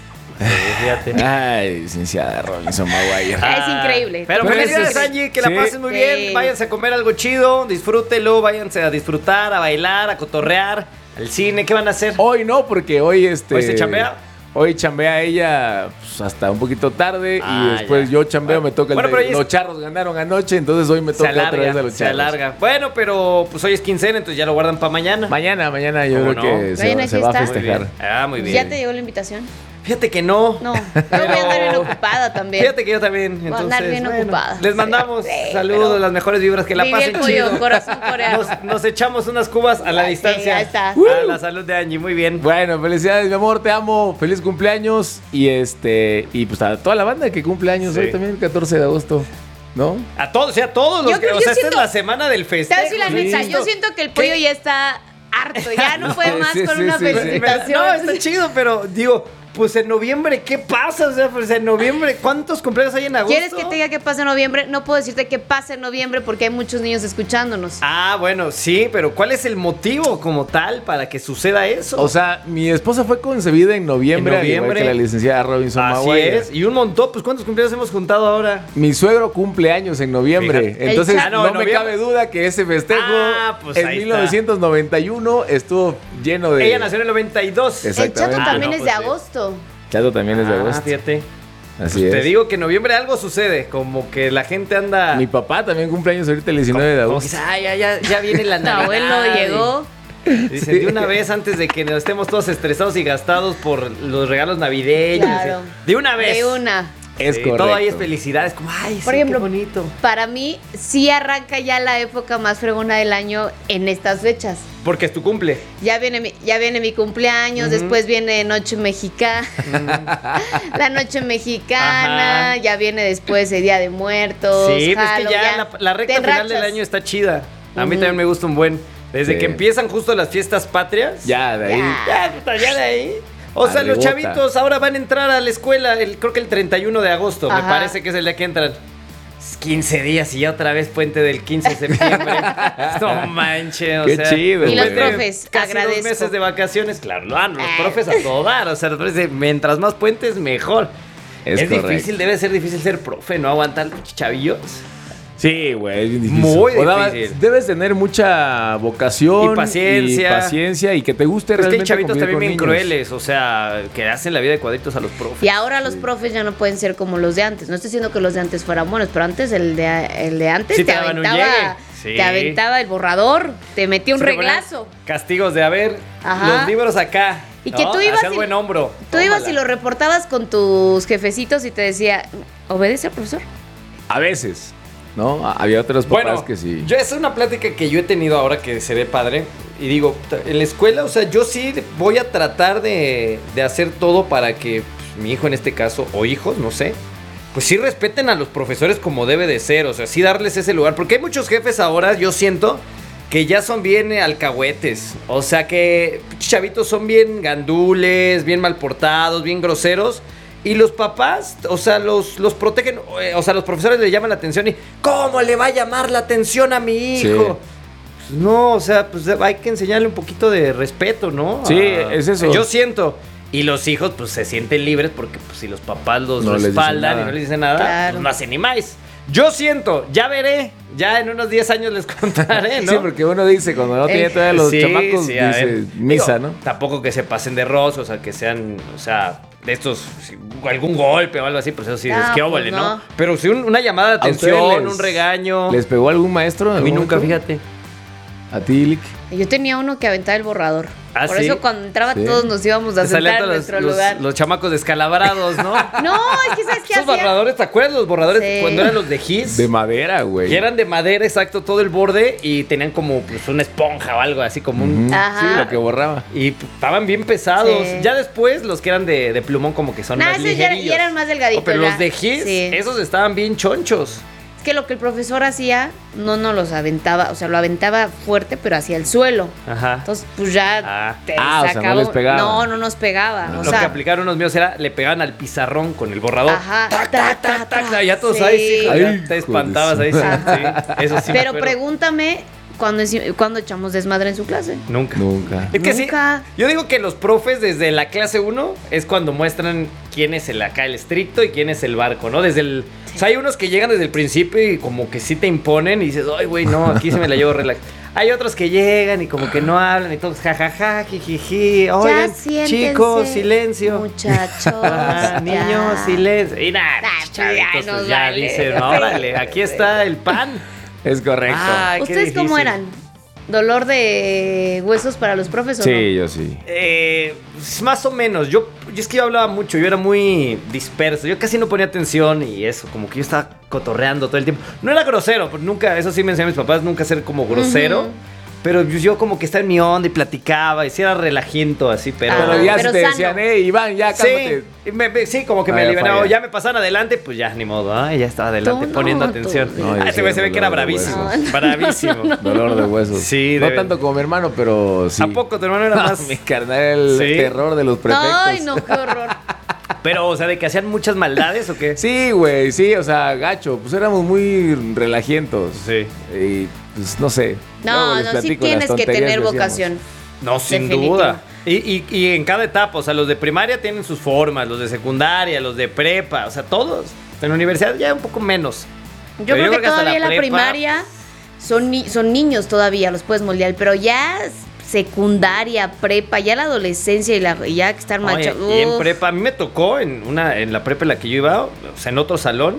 Fíjate. Ay, licenciada Robinson Maguire. Es increíble. Pero felicidades, Angie, que la pasen muy bien. Váyanse a comer algo chido, disfrútelo, váyanse a disfrutar, a bailar, a cotorrear, al cine. ¿Qué van a hacer? Hoy no, porque hoy ¿Hoy se chambea? Hoy chambea ella pues, hasta un poquito tarde y después yo chambeo, me toca los charros ganaron anoche, entonces hoy me toca otra vez a los charros. Se alarga. Bueno, pero pues hoy es quincena, entonces ya lo guardan para mañana. Mañana yo creo que se va a festejar. Muy bien. ¿Ya te llegó la invitación? Fíjate que no. No, yo voy a andar bien ocupada también. Fíjate que yo también. Voy a andar bien ocupada. Les mandamos saludos, las mejores vibras, que la pasen chido. Corazón coreano. Nos echamos unas cubas a la distancia. Ahí está. A la salud de Angie, muy bien. Bueno, felicidades, mi amor, te amo. Feliz cumpleaños. Y pues a toda la banda que cumple años hoy también, el 14 de agosto. ¿No? A todos los que. Esta es la semana del festejo. Te voy a decir la neta, yo siento que el pollo ya está harto. Ya no puede más con una felicitación. No, está chido, pero digo. Pues en noviembre, ¿qué pasa? O sea, pues en noviembre, ¿cuántos cumpleaños hay en agosto? ¿Quieres que te diga qué pasa en noviembre? No puedo decirte qué pasa en noviembre porque hay muchos niños escuchándonos. Bueno, sí, pero ¿cuál es el motivo como tal para que suceda eso? O sea, mi esposa fue concebida en noviembre. Igual que la licenciada Robinson Maguire. Así es, y un montón, pues ¿cuántos cumpleaños hemos juntado ahora? Mi suegro cumple años en noviembre. Fíjate. Entonces no me cabe duda que ese festejo pues en 1991 estuvo lleno de... Ella nació en el 92. El Chato también es de agosto. Chato también es de agosto. Fíjate. Así es. Te digo que en noviembre algo sucede, como que la gente anda... Mi papá también cumple años ahorita el 19 de agosto. Ya viene la Navidad. Tu abuelo llegó. Dicen, de una vez antes de que nos estemos todos estresados y gastados por los regalos navideños. Claro. De una vez. De una. Es correcto. Todo ahí es felicidad, es como, por ejemplo, qué bonito. Para mí sí arranca ya la época más fregona del año en estas fechas. Porque es tu cumple. Ya viene mi cumpleaños, después viene Noche Mexicana. La Noche Mexicana, ya viene después el Día de Muertos. Sí, pues que ya la recta final del año está chida. A mí también me gusta un buen. Desde que empiezan justo las fiestas patrias. Ya, de ahí. Ya de ahí. O sea, los chavitos ahora van a entrar a la escuela, creo que el 31 de agosto, me parece que es el día que entran. 15 días y ya otra vez puente del 15 de septiembre. No manches, Qué chido. Y los profes, casi agradezco. 2 meses de vacaciones, claro, los profes a todo dar. O sea, los profes, mientras más puentes, mejor. Es difícil, debe ser difícil ser profe, ¿no? Aguantar chavillos. Sí, güey, es bien difícil. Muy difícil. Debes tener mucha vocación y paciencia y que te guste pues realmente. Es que hay chavitos también bien niños. crueles, o sea, que hacen la vida de cuadritos a los profes. Y ahora los profes ya no pueden ser como los de antes. No estoy diciendo que los de antes fueran buenos, pero antes el de antes sí, te aventaba el borrador, te metía un reglazo. Castigos de los libros acá. Y que tú ibas buen hombro. Tú ibas y lo reportabas con tus jefecitos y te decía, ¿obedece al profesor? A veces. ¿No? Había otros papás que sí. Es una plática que yo he tenido ahora que se ve padre. Y digo, en la escuela, o sea, yo sí voy a tratar de hacer todo para que pues, mi hijo en este caso, o hijos, no sé, pues sí respeten a los profesores como debe de ser. O sea, sí darles ese lugar. Porque hay muchos jefes ahora, yo siento, que ya son bien alcahuetes. O sea, que chavitos son bien gandules, bien mal portados, bien groseros. Y los papás, o sea, los protegen, o sea, los profesores le llaman la atención y ¿cómo le va a llamar la atención a mi hijo? Sí. No, o sea, pues hay que enseñarle un poquito de respeto, ¿no? Sí, es eso. Yo siento. Y los hijos, pues, se sienten libres porque pues, si los papás los respaldan y no les dicen nada, pues no hacen ni más. Yo siento, ya veré, ya en unos 10 años les contaré, ¿no? Sí, porque uno dice, cuando no tiene todavía los chamacos, dice misa, ¿no? Tampoco que se pasen de rosas, o sea, que sean, o sea, de estos, algún golpe o algo así, pues eso sí, es que óvole, pues ¿no? Pero si una llamada de atención, un regaño. ¿Les pegó algún maestro? A mí nunca, fíjate. ¿A ti, Lick? Yo tenía uno que aventaba el borrador. ¿Ah, Por sí? eso cuando entraba todos nos íbamos a sentar en nuestro lugar. Los chamacos descalabrados, ¿no? No, es que ¿sabes qué hacía? Esos borradores, ¿te acuerdas? Los borradores cuando eran los de Gis. De madera, güey. Y eran de madera, exacto, todo el borde y tenían como pues, una esponja o algo así como un... Ajá. Sí, lo que borraba. Y estaban bien pesados. Sí. Ya después los que eran de plumón como que son más ligerillos. Y eran más delgaditos. Pero los de Gis, esos estaban bien chonchos. Que lo que el profesor hacía no los aventaba, o sea, lo aventaba fuerte, pero hacia el suelo. Ajá. Entonces, pues ya te sacaba. O sea, no les pegaba. No nos pegaba. Lo que aplicaron unos míos era, le pegaban al pizarrón con el borrador. Ajá. Ya todos ahí, sí, ya te espantabas ahí. Sí, eso sí. Pero pregúntame, ¿cuándo echamos desmadre en su clase? Nunca. Es que sí, yo digo que los profes desde la clase 1 es cuando muestran quién es el estricto y quién es el barco, ¿no? Desde el... O sea, hay unos que llegan desde el principio y como que sí te imponen y dices, ay, güey, no, aquí se me la llevo relax. Hay otros que llegan y como que no hablan y todos jajaja, jijiji. Oigan, chicos, silencio. Muchachos. Niños, silencio. Y nada, chavitos, pues ya dicen, órale, aquí está el pan. Es correcto. ¿Ustedes cómo eran? ¿Dolor de huesos para los profes o no? Sí, yo sí. Más o menos. Yo es que yo hablaba mucho, yo era muy disperso. Yo casi no ponía atención y eso, como que yo estaba cotorreando todo el tiempo. No era grosero, porque nunca, eso sí me enseñaron mis papás, nunca ser como grosero. Pero yo como que estaba en mi onda y platicaba y sí era relajiento así, pero ya pero te decían, Iván, ya cálmate. Sí, como que me liberaba. Ya me pasaban adelante, pues ya, ni modo. Ya estaba adelante poniendo atención. Ese güey se ve que era bravísimo. Bravísimo. Dolor de huesos. Sí. No tanto como mi hermano, pero sí. ¿A poco tu hermano era más? Mi carnal, el terror de los prefectos. Ay, no, qué horror. Pero, o sea, ¿de que hacían muchas maldades o qué? Sí, güey, sí, o sea, gacho. Pues éramos muy relajientos. Sí. Y, pues, no sé. No, sí tienes que tener vocación. No, sin duda. Y en cada etapa, o sea, los de primaria tienen sus formas, los de secundaria, los de prepa, o sea, todos. En la universidad ya un poco menos. Yo creo que todavía en la primaria son niños todavía, los puedes moldear, pero ya... secundaria, prepa, ya la adolescencia y ya que estar macho. Y en prepa, a mí me tocó en la prepa en la que yo iba, o sea, en otro salón,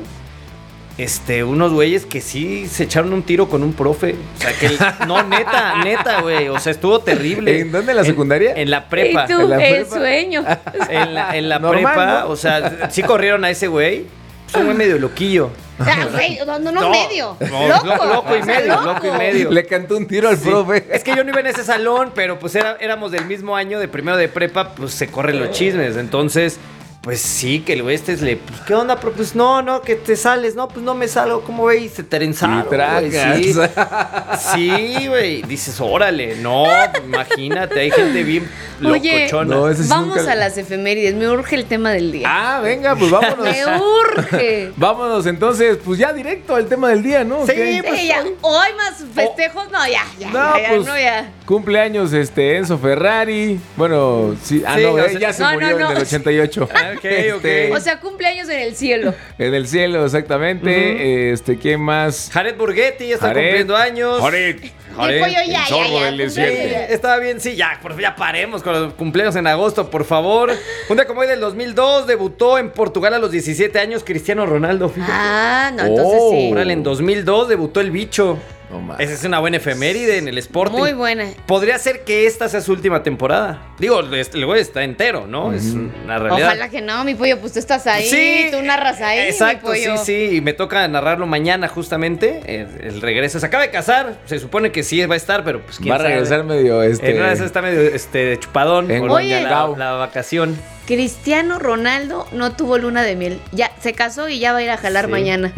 unos güeyes que sí se echaron un tiro con un profe. O sea, que no, neta, güey. O sea, estuvo terrible. ¿En dónde? ¿En la secundaria? En la prepa. ¿Y tú? El sueño. En la prepa, ¿no? O sea, sí corrieron a ese güey. Es un güey medio loquillo. No, medio. Loco y medio. Le cantó un tiro al profe. Es que yo no iba en ese salón, pero pues éramos del mismo año, de primero de prepa, pues se corren los chismes. Entonces, pues sí, que el güey pues, ¿qué onda? Pero pues no, que te sales. No, pues no me salgo. ¿Cómo veis? Se trenzaron, güey. Sí, güey. Dices, órale. No, imagínate, hay gente bien locochona. Oye, vamos a las efemérides. Me urge el tema del día. Venga, pues vámonos. Me urge. Vámonos entonces, pues ya directo al tema del día, ¿no? Sí, pues ya. Hoy más festejos, ya. Cumpleaños Enzo Ferrari. Bueno, sí. Ya se murió en el 88. Okay. O sea, cumpleaños en el cielo. En el cielo, exactamente. ¿Quién más? Jared Borghetti está cumpliendo años. Jared, estaba bien, sí, ya paremos con los cumpleaños en agosto, por favor. Un día como hoy del 2002 debutó en Portugal a los 17 años Cristiano Ronaldo. Entonces sí. Órale, en 2002 debutó el bicho. Esa es una buena efeméride en el Sporting. Muy buena. Podría ser que esta sea su última temporada. Digo, el güey está entero, ¿no? Es una realidad. Ojalá que no, mi pollo, pues tú estás ahí, sí, tú narras ahí, exacto, mi pollo. Sí, y me toca narrarlo mañana justamente, el regreso. Se acaba de casar, se supone que sí va a estar, pero pues quién sabe. Va a regresar medio, está medio chupadón por la vacación. Cristiano Ronaldo no tuvo luna de miel. Ya se casó y ya va a ir a jalar mañana.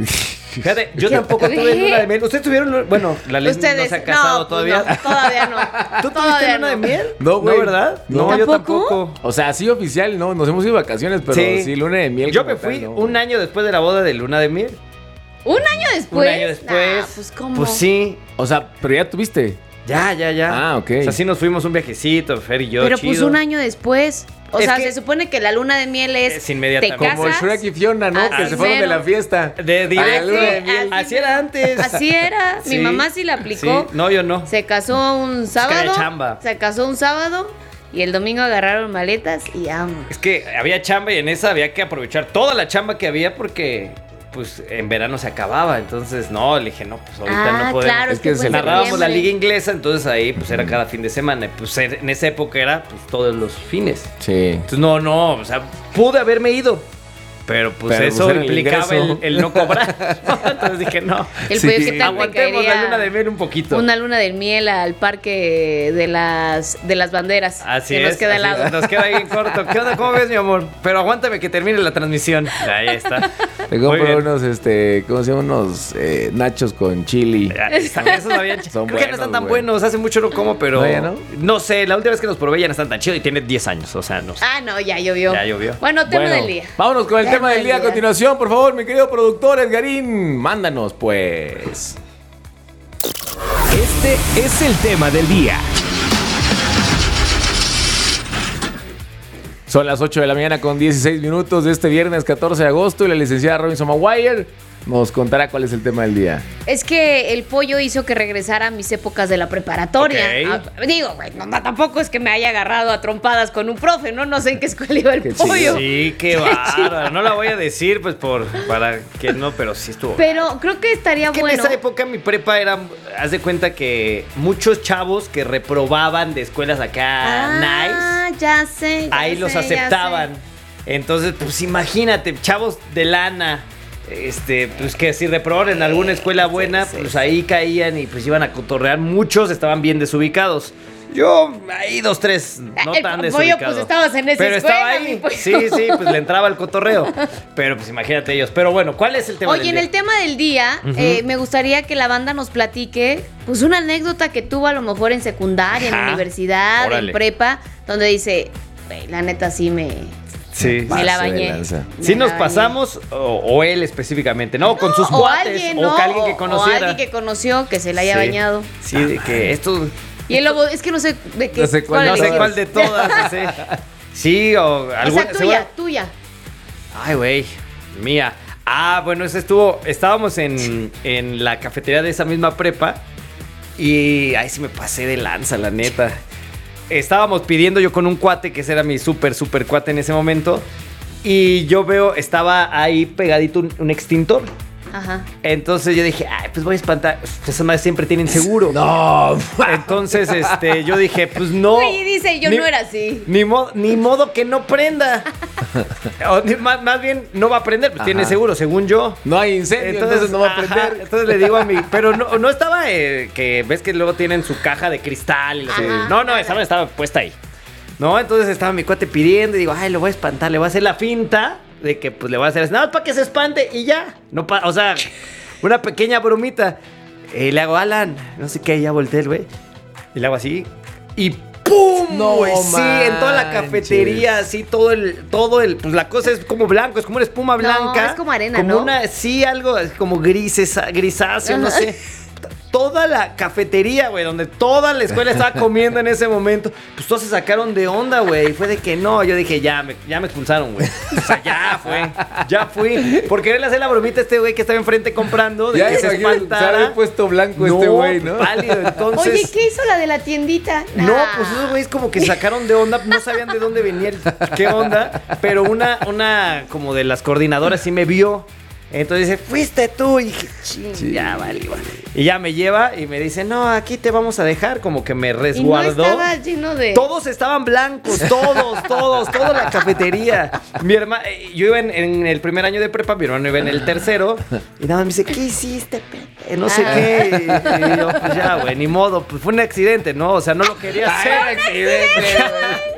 Fíjate, yo tampoco tuve luna de miel. ¿Ustedes tuvieron? Bueno, la Liz no se ha casado todavía. No, todavía no. ¿Tú tuviste luna de miel? No, güey. ¿No, verdad? No, yo tampoco. O sea, sí oficial, no. Nos hemos ido de vacaciones, pero sí luna de miel. Yo me fui un año después de la boda de luna de miel. ¿Un año después? Un año después. Pues, ¿cómo? Pues sí. O sea, pero ya tuviste. Ya. Ah, ok. O sea, sí nos fuimos un viajecito, Fer y yo, pero chido. pues un año después. O sea, se supone que la luna de miel es inmediatamente. te casas. Como Shrek y Fiona, ¿no? Que se fueron de la fiesta. De directo. Así era antes. Así era. Mi mamá sí la aplicó. Sí. No, yo no. Se casó un sábado. Chamba. Se casó un sábado. Y el domingo agarraron maletas y vámonos. Es que había chamba y en esa había que aprovechar toda la chamba que había porque pues en verano se acababa. Entonces, no, le dije, no, pues ahorita no podemos. Claro, es que se narrábamos la liga inglesa, entonces ahí pues era cada fin de semana. Pues en esa época era pues todos los fines. Sí. Entonces, no, o sea, pude haberme ido. Pero pues eso implicaba el no cobrar. Entonces dije, no. El pollo que tal aguantemos la luna de miel un poquito. Una luna de miel al parque de las banderas. Así que es. Nos queda al lado. Nos queda ahí en corto. ¿Qué onda? ¿Cómo ves, mi amor? Pero aguántame que termine la transmisión. Ahí está. Te compro unos, ¿cómo se llama? Unos nachos con chili. Esos habían. Creo que no están tan buenos. Hace mucho no como, pero. No sé, la última vez que los probé ya no están tan chidos y tiene 10 años. O sea, no sé. Ah, no, ya llovió. Ya llovió. Bueno, tema del día. Vámonos con el tema del día a continuación, por favor, mi querido productor Edgarín. Mándanos, pues. Este es el tema del día. Son las 8 de la mañana con 16 minutos de este viernes 14 de agosto y la licenciada Robinson Maguire nos contará cuál es el tema del día. Es que el pollo hizo que regresara a mis épocas de la preparatoria. Digo, güey, tampoco es que me haya agarrado a trompadas con un profe, ¿no? No sé en qué escuela iba el pollo. Sí, qué bárbaro. No la voy a decir, pues, para que no, pero sí estuvo. Pero creo que estaría bueno. En esa época mi prepa era, haz de cuenta que muchos chavos que reprobaban de escuelas acá nice. Ya sé. Ahí los aceptaban. Entonces, pues imagínate, chavos de lana. Pues que si reprobaron en alguna escuela buena, pues ahí caían y pues iban a cotorrear. Muchos estaban bien desubicados. Yo, ahí 2, 3, no tan desubicado. Pues estabas en esa pero escuela. Estaba ahí. Sí, pues le entraba el cotorreo. Pero pues imagínate ellos. Pero bueno, ¿cuál es el tema del día? Oye, en el tema del día, me gustaría que la banda nos platique, pues una anécdota que tuvo a lo mejor en secundaria, en universidad, en prepa, donde dice, la neta sí me la bañé. Sí nos pasamos, o él específicamente, ¿no? Con sus cuates, o que alguien que conociera. O alguien que conoció, que se la haya bañado. Sí, de que esto... Y el lobo, es que no sé de qué. No sé cuál de todas. Sí, o alguna. O sea, tuya. Ay, güey, mía. Bueno, estábamos en la cafetería de esa misma prepa. Y ahí sí me pasé de lanza, la neta. Estábamos pidiendo yo con un cuate, que ese era mi súper cuate en ese momento. Y yo estaba ahí pegadito un extintor. Ajá. Entonces yo dije, pues voy a espantar. Esas madres siempre tienen seguro. No. Entonces, yo dije, pues no. Y dice, yo no era así. Ni modo que no prenda. Más bien, no va a prender, pues tiene seguro, según yo. No hay incendio, entonces no va a prender. Entonces le digo a mi... Pero no estaba, que ves que luego tienen su caja de cristal. No, esa estaba puesta ahí. No, entonces estaba mi cuate pidiendo y digo, lo voy a espantar, le voy a hacer la finta de que pues le voy a hacer nada más para que se espante y ya. O sea, una pequeña bromita. Le hago, Alan, no sé qué, ya volteé el güey. Y le hago así. Y ¡pum! No, güey, sí, en toda la cafetería, así, todo el, pues la cosa es como blanco, es como una espuma blanca. No, es como arena, como ¿no? Sí, algo como grisáceo, no sé. Toda la cafetería, güey, donde toda la escuela estaba comiendo en ese momento, pues todos se sacaron de onda, güey. Y fue de que no, yo dije, ya me expulsaron, güey. O sea, ya fui. Por quererle hacer la bromita a este güey que estaba enfrente comprando, de que se espantara. Se había puesto blanco este güey, ¿no? Pálido, entonces. Oye, ¿qué hizo la de la tiendita? No, pues esos güeyes como que sacaron de onda, no sabían de dónde venía, qué onda. Pero una como de las coordinadoras sí me vio. Entonces dice, fuiste tú. Y dije, ya vale. Y ya me lleva y me dice, no, aquí te vamos a dejar. Como que me resguardó. Y no estaba lleno de... Todos estaban blancos, toda la cafetería. Mi hermano, yo iba en el primer año de prepa, mi hermano iba en el tercero. Y nada más me dice, ¿qué hiciste, Pepe? No sé qué. Y yo, pues ya, güey, ni modo. Pues fue un accidente, ¿no? O sea, no lo quería hacer. Accidente, güey.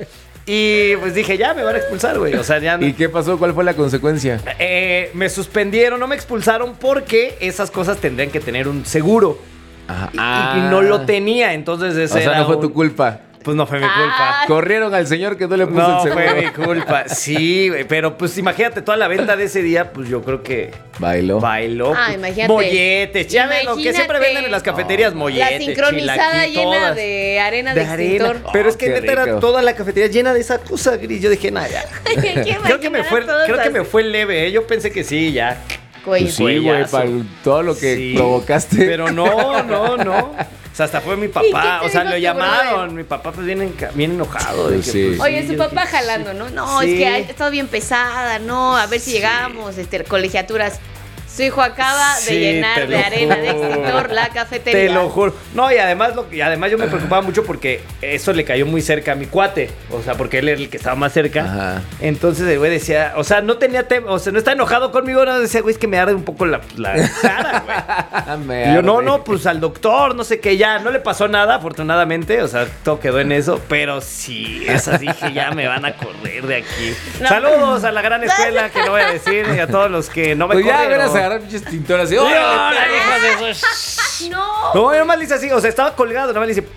Y pues dije, ya me van a expulsar, güey. O sea, ya no. ¿Y qué pasó? ¿Cuál fue la consecuencia? Me suspendieron, no me expulsaron porque esas cosas tendrían que tener un seguro. Ajá. Y no lo tenía, entonces ese O sea, no fue tu culpa. Pues no fue mi culpa. Corrieron al señor que no le puso el No seguro. fue mi culpa. Sí, güey, pero pues imagínate toda la venta de ese día, pues yo creo que bailó. Pues, imagínate. Molletes, ya ven lo que siempre venden en las cafeterías, molletes, La sincronizada chilaquiles, llena todas. de arena de extintor. Pero es que qué neta era rico. toda la cafetería llena de esa cosa gris. Yo dije, nada, ya. Creo que me fue leve, ¿eh? Yo pensé que sí, ya. Pues sí, güey, para todo lo que provocaste. Pero no. O sea, hasta fue mi papá, o sea, lo llamaron. Mi papá pues bien enojado. Pues sí. Oye, su papá jalando, ¿no? No, Sí. es que ha estado bien pesada, no, a ver si llegamos, colegiaturas. Su hijo acaba de llenar de arena de extintor la cafetería. Te lo juro. No, y además yo me preocupaba mucho porque eso le cayó muy cerca a mi cuate. O sea, porque él era el que estaba más cerca. Ajá. Entonces el güey decía, o sea, no tenía o sea, no está enojado conmigo, no decía, güey, es que me arde un poco la cara, güey. Y yo, no, pues al doctor, no sé qué, ya, no le pasó nada, afortunadamente. O sea, todo quedó en eso. Pero sí, esas dije, ya me van a correr de aquí. No. Saludos a la gran escuela, que no voy a decir, y a todos los que no me pues corrieron. Ya verás agarrar pinches tintores así. No, yo nomás le hice así, o sea, estaba colgado, nomás le hice.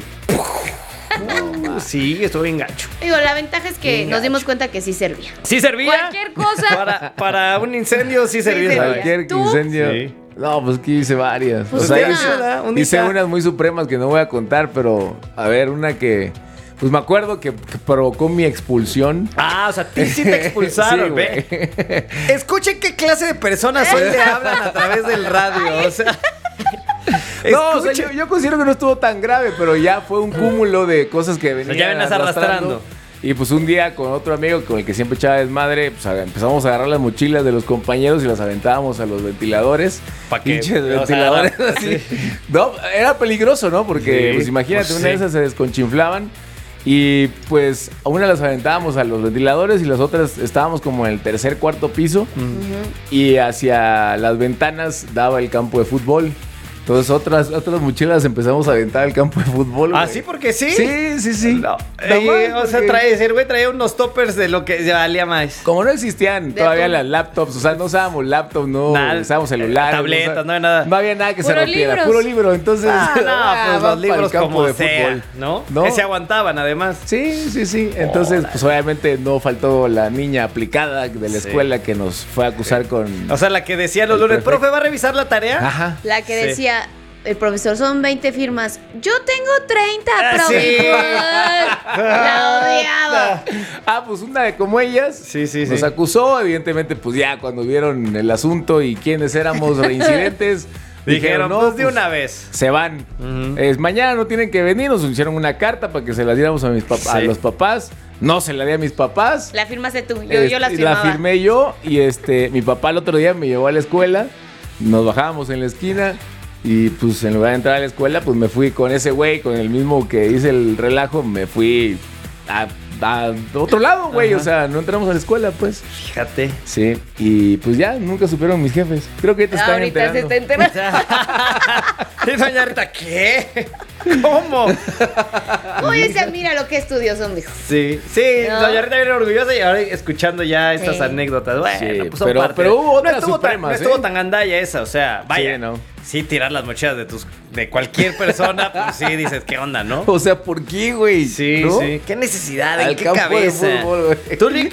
Sí, estuvo bien gacho. Digo, la ventaja es que nos dimos cuenta que sí servía. ¿Sí servía? Cualquier cosa. Para un incendio sí servía. Cualquier incendio. Sí. No, pues que hice varias. Pues o sea, hice unas muy supremas que no voy a contar, pero a ver, una que... Pues me acuerdo que provocó mi expulsión. Ah, o sea, sí te expulsaron, sí, ve. Escuchen qué clase de personas hoy le hablan a través del radio, o sea... No, o sea, yo considero que no estuvo tan grave, pero ya fue un cúmulo de cosas que venían ya venías arrastrando. Y pues un día con otro amigo con el que siempre echaba desmadre, pues empezamos a agarrar las mochilas de los compañeros y las aventábamos a los ventiladores. ¿Para qué? Pinches ventiladores así. Sí. No, era peligroso, ¿no? Porque pues imagínate, pues, una de esas se desconchinflaban. Y pues a una las aventábamos a los ventiladores y las otras estábamos como en el tercer, cuarto piso. Y hacia las ventanas daba el campo de fútbol. Entonces otras mochilas empezamos a aventar al campo de fútbol. ¿Ah, sí? ¿Porque sí? Sí. No. O sea, el güey traía unos toppers de lo que valía más. Como no existían todavía las laptops, o sea, no usábamos laptops, no usábamos celulares. Tabletas, no había nada. No había nada que se rompiera. Libros. Puro libro, entonces... pues los libros como de sea, fútbol. ¿no? Que se aguantaban, además. Sí. Entonces, pues obviamente no faltó la niña aplicada de la escuela que nos fue a acusar con... O sea, la que decía los lunes, profe, ¿va a revisar la tarea? Ajá. La que decía... El profesor, son 20 firmas. Yo tengo 30, profe. Sí. La odiaba. Pues una de como ellas nos acusó. Evidentemente, pues ya cuando vieron el asunto y quiénes éramos reincidentes, dijeron, no, pues de una vez. Se van. Mañana no tienen que venir. Nos hicieron una carta para que se la diéramos a a los papás. No se la di a mis papás. La firmaste tú. Yo la firmaba. La firmé yo y mi papá el otro día me llevó a la escuela. Nos bajábamos en la esquina. Y pues en lugar de entrar a la escuela, pues me fui con ese güey, con el mismo que hice el relajo, me fui a otro lado, güey. O sea, no entramos a la escuela, pues. Fíjate. Sí, y pues ya, nunca supieron mis jefes. Creo que ahorita están enterando. Se está enterando. ¿Y doña Rita qué? ¿Cómo? Oye, mira lo que estudioso, mijo. Sí, ¿no? Doña Rita viene orgullosa y ahora escuchando ya estas anécdotas. Bueno, pues pero hubo otras no estuvo tan gandalla esa, o sea, vaya. Sí, ¿no? Sí, tirar las mochilas de cualquier persona, pues sí, dices, ¿qué onda, no? O sea, ¿por qué, güey? Sí, ¿no? sí. ¿Qué necesidad? ¿En qué campo cabeza? De fútbol, güey. ¿Tú, Lick?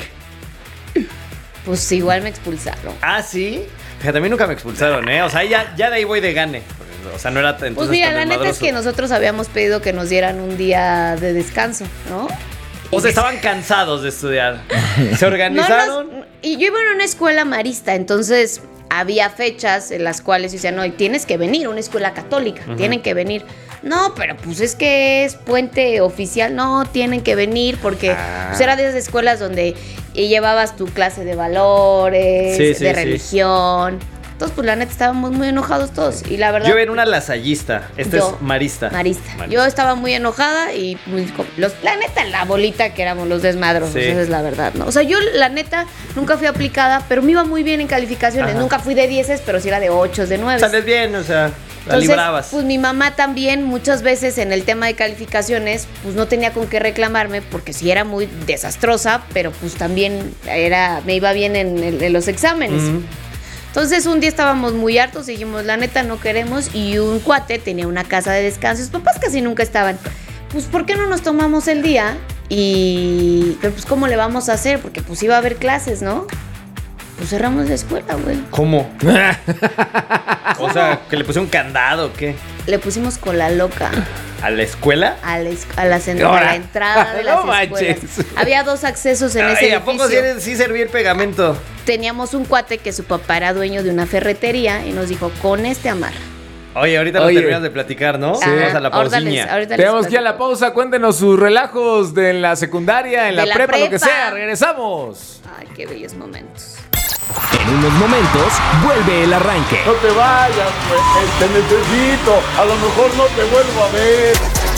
Pues igual me expulsaron. ¿Ah, sí? Fíjate, a mí nunca me expulsaron, ¿eh? O sea, ya de ahí voy de gane. O sea, no era entonces pues mira, la neta es que nosotros habíamos pedido que nos dieran un día de descanso, ¿no? O sea, estaban cansados de estudiar. Se organizaron. Y yo iba en una escuela marista, entonces había fechas en las cuales decían, no, tienes que venir, una escuela católica, tienen que venir. No, pero pues es que es puente oficial, no, tienen que venir porque pues era de esas escuelas donde llevabas tu clase de valores, de religión. Entonces, pues la neta estábamos muy enojados todos. Y la verdad. Yo era una lasallista. Es marista. Marista. Yo estaba muy enojada y la neta, la bolita que éramos los desmadros. Sí. Esa es la verdad, ¿no? O sea, yo la neta nunca fui aplicada, pero me iba muy bien en calificaciones. Nunca fui de 10, pero sí era de 8, de 9. Sales bien, o sea. Entonces, librabas. pues mi mamá también muchas veces en el tema de calificaciones, pues no tenía con qué reclamarme porque sí era muy desastrosa, pero pues también me iba bien en los exámenes. Entonces un día estábamos muy hartos y dijimos, la neta no queremos, y un cuate tenía una casa de descanso, sus papás casi nunca estaban. Pues ¿por qué no nos tomamos el día? Pero pues ¿cómo le vamos a hacer? Porque pues iba a haber clases, ¿no? Pues cerramos la escuela, güey. ¿Cómo? O sea, ¿que le pusieron candado o qué? Le pusimos cola loca. ¿A la escuela? A la entrada de las escuelas. Había 2 accesos en ese edificio. ¿A poco sí servía el pegamento? Teníamos un cuate que su papá era dueño de una ferretería y nos dijo, con este amarra. Oye, ahorita nos terminas de platicar, ¿no? Sí. Vamos a la pausiña. Tenemos que ir a la pausa. Cuéntenos sus relajos de la secundaria, en la prepa, lo que sea. Regresamos. Ay, qué bellos momentos. En unos momentos vuelve el arranque. No te vayas, pues, te necesito. A lo mejor no te vuelvo a ver.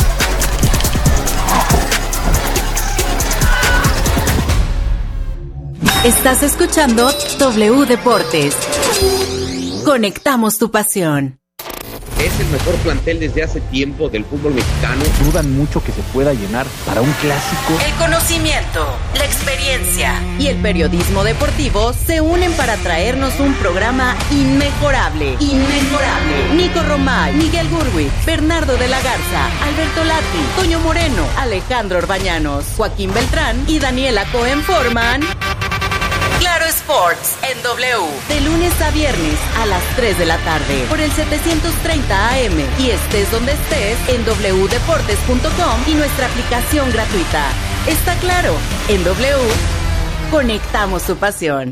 Estás escuchando W Deportes. Conectamos tu pasión. Es el mejor plantel desde hace tiempo del fútbol mexicano. Dudan mucho que se pueda llenar para un clásico. El conocimiento, la experiencia y el periodismo deportivo se unen para traernos un programa inmejorable. Inmejorable. Nico Romay, Miguel Gurwi, Bernardo de la Garza, Alberto Lati, Toño Moreno, Alejandro Orbañanos, Joaquín Beltrán y Daniela Cohen forman Claro Sports en W. De lunes a viernes a las 3 de la tarde por el 730 AM. Y estés donde estés en wdeportes.com y nuestra aplicación gratuita. Está claro, en W conectamos tu pasión.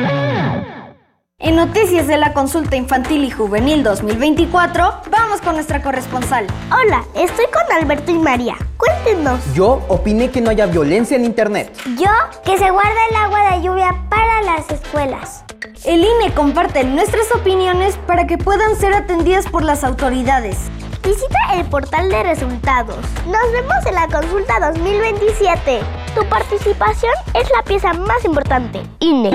En noticias de la consulta infantil y juvenil 2024, vamos con nuestra corresponsal. Hola, estoy con Alberto y María. Cuéntenos. Yo opiné que no haya violencia en internet. Yo, que se guarda el agua de lluvia para las escuelas. El INE comparte nuestras opiniones para que puedan ser atendidas por las autoridades. Visita el portal de resultados. Nos vemos en la consulta 2027. Tu participación es la pieza más importante. INE.